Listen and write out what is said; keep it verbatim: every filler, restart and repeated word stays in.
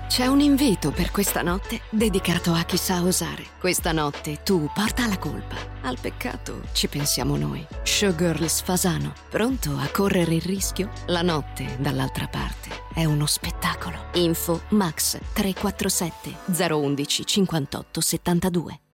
C'è un invito per questa notte dedicato a chi sa osare. Questa notte tu porta la colpa. Al peccato ci pensiamo noi. Showgirls Fasano, pronto a correre il rischio? La notte dall'altra parte è uno spettacolo. Info Max tre quattro sette zero uno uno cinquantotto settantadue.